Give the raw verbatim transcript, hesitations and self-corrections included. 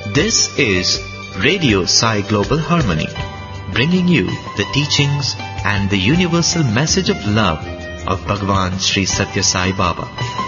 This is Radio Sai Global Harmony, bringing you the teachings and the universal message of love of Bhagwan Sri Satya Sai Baba.